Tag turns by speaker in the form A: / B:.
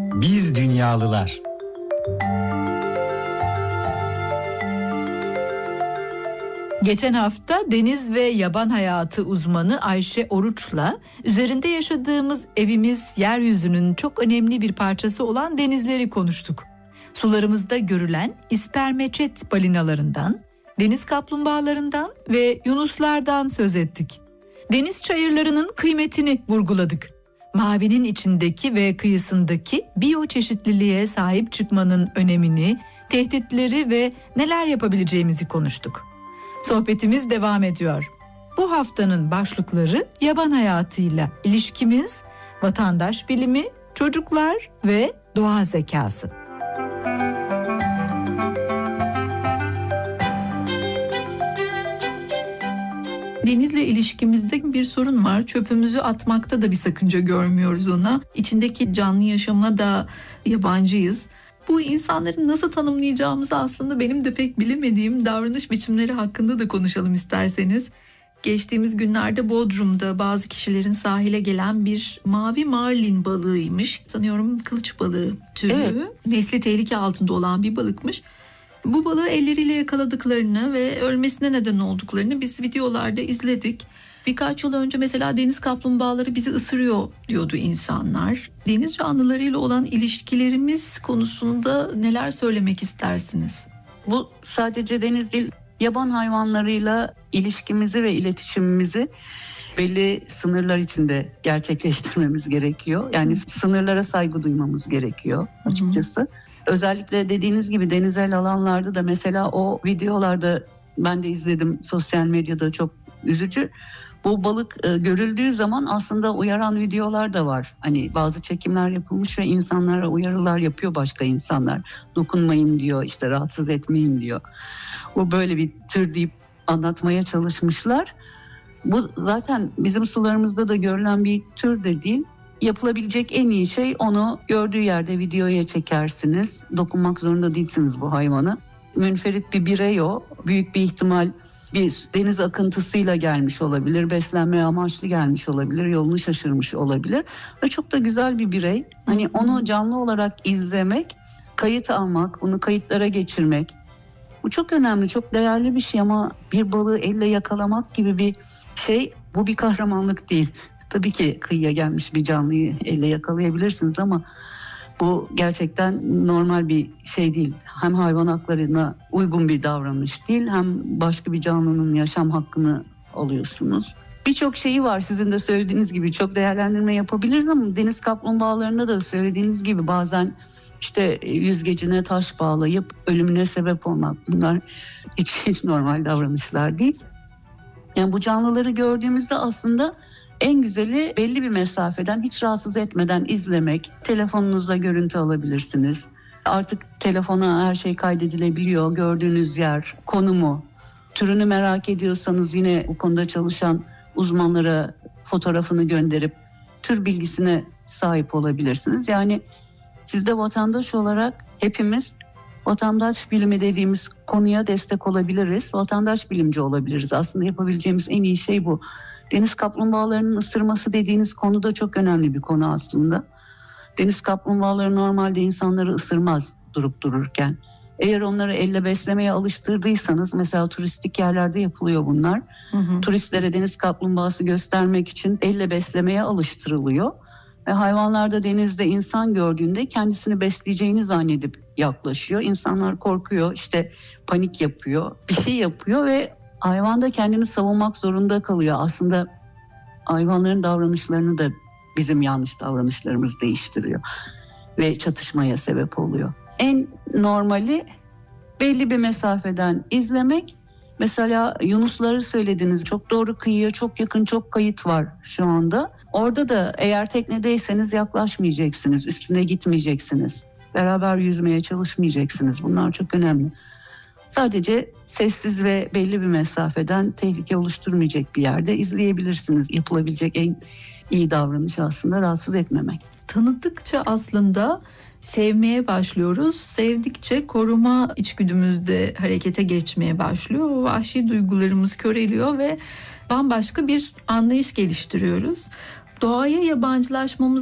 A: Biz Dünyalılar.
B: Geçen hafta deniz ve yaban hayatı uzmanı Ayşe Oruç'la üzerinde yaşadığımız evimiz yeryüzünün çok önemli bir parçası olan denizleri konuştuk. Sularımızda görülen ispermeçet balinalarından, deniz kaplumbağalarından ve yunuslardan söz ettik. Deniz çayırlarının kıymetini vurguladık. Mavinin içindeki ve kıyısındaki biyoçeşitliliğe sahip çıkmanın önemini, tehditleri ve neler yapabileceğimizi konuştuk. Sohbetimiz devam ediyor. Bu haftanın başlıkları yaban hayatıyla ilişkimiz, vatandaş bilimi, çocuklar ve doğa zekası.
C: Denizle ilişkimizde bir sorun var. Çöpümüzü atmakta da bir sakınca görmüyoruz ona. İçindeki canlı yaşama da yabancıyız. Bu insanları nasıl tanımlayacağımızı aslında benim de pek bilemediğim davranış biçimleri hakkında da konuşalım isterseniz. Geçtiğimiz günlerde Bodrum'da bazı kişilerin sahile gelen bir mavi marlin balığıymış. Sanıyorum kılıç balığı türü. Evet. Nesli tehlike altında olan bir balıkmış. Bu balığı elleriyle yakaladıklarını ve ölmesine neden olduklarını biz videolarda izledik. Birkaç yıl önce mesela deniz kaplumbağaları bizi ısırıyor diyordu insanlar. Deniz canlılarıyla olan ilişkilerimiz konusunda neler söylemek istersiniz?
D: Bu sadece deniz değil, yaban hayvanlarıyla ilişkimizi ve iletişimimizi belli sınırlar içinde gerçekleştirmemiz gerekiyor. Yani sınırlara saygı duymamız gerekiyor açıkçası. Özellikle dediğiniz gibi denizel alanlarda da mesela o videolarda ben de izledim, sosyal medyada çok üzücü. Bu balık görüldüğü zaman aslında uyaran videolar da var. Hani bazı çekimler yapılmış ve insanlara uyarılar yapıyor başka insanlar. Dokunmayın diyor, işte rahatsız etmeyin diyor. Bu böyle bir tür deyip anlatmaya çalışmışlar. Bu zaten bizim sularımızda da görülen bir tür de değil. Yapılabilecek en iyi şey onu gördüğü yerde videoya çekersiniz. Dokunmak zorunda değilsiniz bu hayvanı. Münferit bir birey o. Büyük bir ihtimal bir deniz akıntısıyla gelmiş olabilir, beslenme amaçlı gelmiş olabilir, yolunu şaşırmış olabilir ve çok da güzel bir birey. Hani onu canlı olarak izlemek, kayıt almak, onu kayıtlara geçirmek, bu çok önemli, çok değerli bir şey ama bir balığı elle yakalamak gibi bir şey, bu bir kahramanlık değil. Tabii ki kıyıya gelmiş bir canlıyı elle yakalayabilirsiniz ama bu gerçekten normal bir şey değil. Hem hayvan haklarına uygun bir davranış değil, hem başka bir canlının yaşam hakkını alıyorsunuz. Birçok şeyi var sizin de söylediğiniz gibi, çok değerlendirme yapabiliriz ama deniz kaplumbağalarında da söylediğiniz gibi bazen işte yüzgecine taş bağlayıp ölümüne sebep olmak, bunlar hiç normal davranışlar değil. Yani bu canlıları gördüğümüzde aslında en güzeli belli bir mesafeden, hiç rahatsız etmeden izlemek. Telefonunuzla görüntü alabilirsiniz. Artık telefona her şey kaydedilebiliyor. Gördüğünüz yer, konumu, türünü merak ediyorsanız yine bu konuda çalışan uzmanlara fotoğrafını gönderip tür bilgisine sahip olabilirsiniz. Yani siz de vatandaş olarak hepimiz vatandaş bilimi dediğimiz konuya destek olabiliriz. Vatandaş bilimci olabiliriz. Aslında yapabileceğimiz en iyi şey bu. Deniz kaplumbağalarının ısırması dediğiniz konu da çok önemli bir konu aslında. Deniz kaplumbağaları normalde insanları ısırmaz durup dururken. Eğer onları elle beslemeye alıştırdıysanız, mesela turistik yerlerde yapılıyor bunlar. Turistlere deniz kaplumbağası göstermek için elle beslemeye alıştırılıyor. Ve hayvanlar da denizde insan gördüğünde kendisini besleyeceğini zannedip yaklaşıyor. İnsanlar korkuyor, işte panik yapıyor, bir şey yapıyor ve hayvan da kendini savunmak zorunda kalıyor. Aslında hayvanların davranışlarını da bizim yanlış davranışlarımız değiştiriyor ve çatışmaya sebep oluyor. En normali belli bir mesafeden izlemek. Mesela yunusları söylediniz, çok doğru, kıyıya çok yakın çok kayıt var şu anda. Orada da eğer teknedeyseniz yaklaşmayacaksınız, üstüne gitmeyeceksiniz. Beraber yüzmeye çalışmayacaksınız. Bunlar çok önemli. Sadece sessiz ve belli bir mesafeden, tehlike oluşturmayacak bir yerde izleyebilirsiniz. Yapılabilecek en iyi davranış aslında rahatsız etmemek.
C: Tanıdıkça aslında sevmeye başlıyoruz. Sevdikçe koruma içgüdümüzde harekete geçmeye başlıyor. O vahşi duygularımız köreliyor ve bambaşka bir anlayış geliştiriyoruz. Doğaya yabancılaşmamız